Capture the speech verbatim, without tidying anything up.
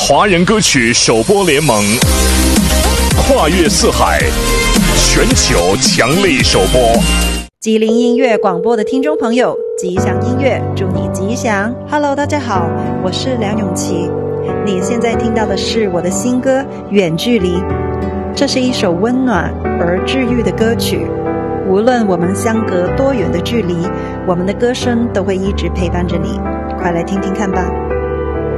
华人歌曲首播联盟，跨越四海，全球强力首播。 吉林音乐广播的听众朋友，吉祥音乐祝你吉祥。 Hello， 大家好，我是梁咏琪。你现在听到的是我的新歌《远距离》，这是一首温暖而治愈的歌曲。无论我们相隔多远的距离，我们的歌声都会一直陪伴着你。快来听听看吧。